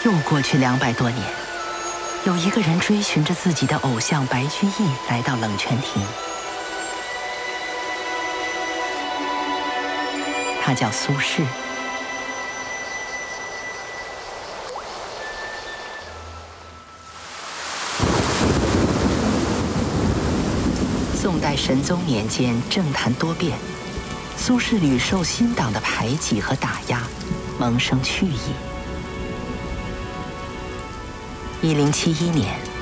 又过去200多年，有一个人追寻着自己的偶像白居易来到冷泉亭。他叫苏轼。宋代神宗年间，政坛多变，苏轼屡受新党的排挤和打压，萌生去意。1071年，